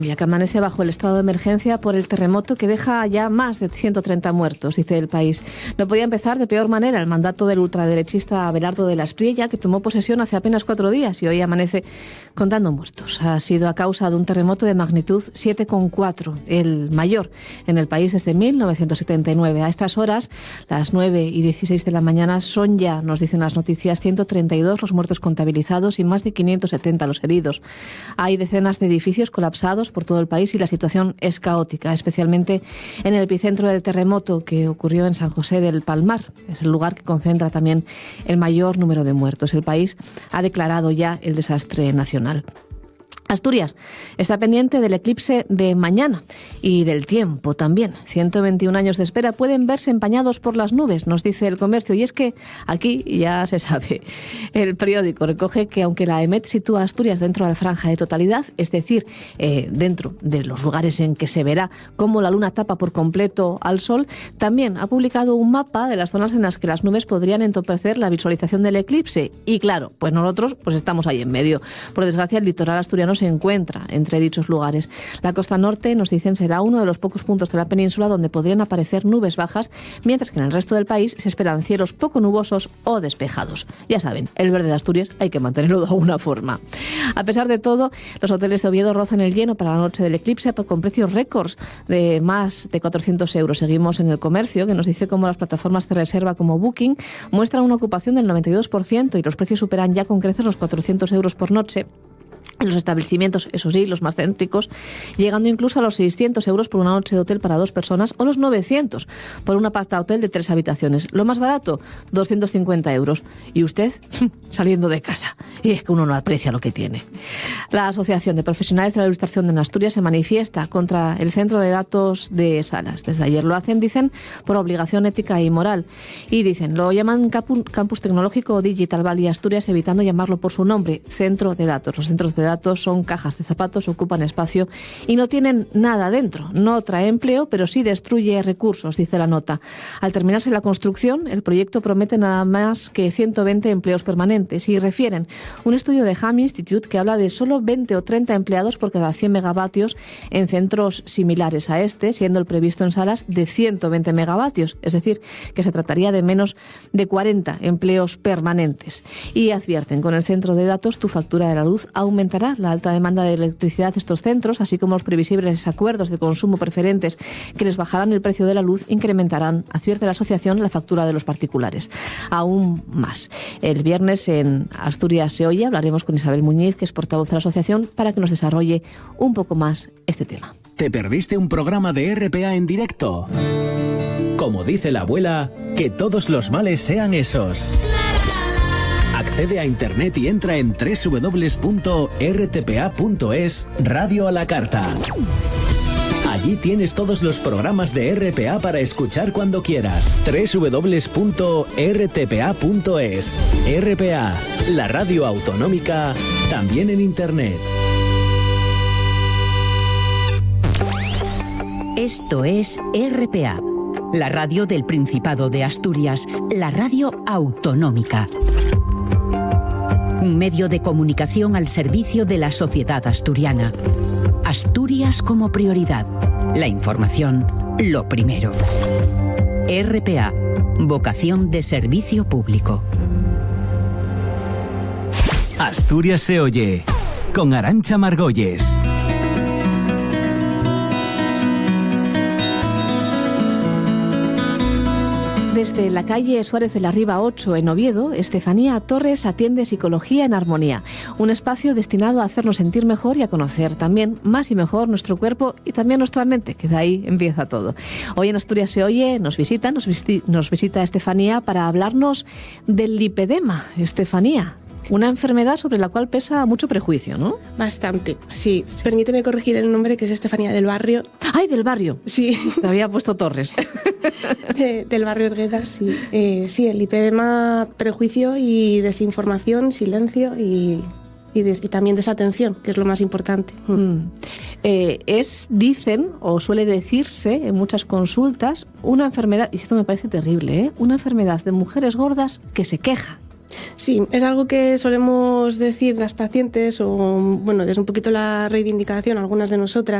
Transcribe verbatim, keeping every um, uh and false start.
Ya que amanece bajo el estado de emergencia por el terremoto que deja ya más de ciento treinta muertos, dice El País. No podía empezar de peor manera el mandato del ultraderechista Abelardo de la Espriella, que tomó posesión hace apenas cuatro días y hoy amanece contando muertos. Ha sido a causa de un terremoto de magnitud siete coma cuatro, el mayor en el país desde mil novecientos setenta y nueve. A estas horas, las nueve y dieciséis de la mañana, son ya, nos dicen las noticias, ciento treinta y dos los muertos contabilizados y más de quinientos setenta los heridos. Hay decenas de edificios colapsados por todo el país y la situación es caótica, especialmente en el epicentro del terremoto que ocurrió en San José del Palmar. Es el lugar que concentra también el mayor número de muertos. El país ha declarado ya el desastre nacional. Asturias está pendiente del eclipse de mañana y del tiempo también. ciento veintiún años de espera pueden verse empañados por las nubes, nos dice El Comercio. Y es que aquí ya se sabe. El periódico recoge que aunque la EMET sitúa a Asturias dentro de la franja de totalidad, es decir, eh, dentro de los lugares en que se verá cómo la luna tapa por completo al sol, también ha publicado un mapa de las zonas en las que las nubes podrían entorpecer la visualización del eclipse. Y claro, pues nosotros pues estamos ahí en medio. Por desgracia, el litoral asturiano se encuentra entre dichos lugares. La costa norte, nos dicen, será uno de los pocos puntos de la península donde podrían aparecer nubes bajas, mientras que en el resto del país se esperan cielos poco nubosos o despejados. Ya saben, el verde de Asturias hay que mantenerlo de alguna forma. A pesar de todo, los hoteles de Oviedo rozan el lleno para la noche del eclipse con precios récords de más de cuatrocientos euros. Seguimos en El Comercio, que nos dice cómo las plataformas de reserva como Booking muestran una ocupación del noventa y dos por ciento y los precios superan ya con creces los cuatrocientos euros por noche. En los establecimientos, eso sí, los más céntricos, llegando incluso a los seiscientos euros por una noche de hotel para dos personas o los novecientos por un aparta-hotel de tres habitaciones. Lo más barato, doscientos cincuenta euros. Y usted saliendo de casa. Y es que uno no aprecia lo que tiene. La Asociación de Profesionales de la Ilustración de Asturias se manifiesta contra el centro de datos de Salas. Desde ayer lo hacen, dicen, por obligación ética y moral. Y dicen, lo llaman Campus Tecnológico Digital Valley Asturias, evitando llamarlo por su nombre, centro de datos. Los centros de datos son cajas de zapatos, ocupan espacio y no tienen nada dentro. No trae empleo, pero sí destruye recursos, dice la nota. Al terminarse la construcción, el proyecto promete nada más que ciento veinte empleos permanentes y refieren un estudio de Ham Institute que habla de solo veinte o treinta empleados por cada cien megavatios en centros similares a este, siendo el previsto en Salas de ciento veinte megavatios, es decir, que se trataría de menos de cuarenta empleos permanentes. Y advierten, con el centro de datos tu factura de la luz aumentará. La alta demanda de electricidad de estos centros, así como los previsibles acuerdos de consumo preferentes que les bajarán el precio de la luz, incrementarán, advierte la asociación, la factura de los particulares. Aún más. El viernes en Asturias se oye, hablaremos con Isabel Muñiz, que es portavoz de la asociación, para que nos desarrolle un poco más este tema. ¿Te perdiste un programa de R P A en directo? Como dice la abuela, que todos los males sean esos. Accede a internet y entra en doble u doble u doble u punto r t p a punto es Radio a la Carta. Allí tienes todos los programas de R P A para escuchar cuando quieras. doble u doble u doble u punto r t p a punto es. R P A, la radio autonómica, también en internet. Esto es R P A, la radio del Principado de Asturias, la radio autonómica. Un medio de comunicación al servicio de la sociedad asturiana. Asturias como prioridad. La información, lo primero. R P A, vocación de servicio público. Asturias se oye, con Arantxa Margolles. Desde la calle Suárez de la Riva ocho en Oviedo, Estefanía Torres atiende Psicología en Armonía, un espacio destinado a hacernos sentir mejor y a conocer también más y mejor nuestro cuerpo y también nuestra mente, que de ahí empieza todo. Hoy en Asturias se oye, nos visita, nos, visi- nos visita Estefanía para hablarnos del lipedema. Estefanía, una enfermedad sobre la cual pesa mucho prejuicio, ¿no? Bastante, sí. Permíteme corregir el nombre, que es Estefanía del Barrio. ¡Ay, del Barrio! Sí. Te había puesto Torres. De, del barrio Ergueda, sí. Eh, sí, el lipedema, prejuicio y desinformación, silencio y, y, des, y también desatención, que es lo más importante. Mm. Eh, es, dicen, o suele decirse en muchas consultas, una enfermedad, y esto me parece terrible, ¿eh? Una enfermedad de mujeres gordas que se queja. Sí, es algo que solemos decir las pacientes, o bueno, es un poquito la reivindicación algunas de nosotras,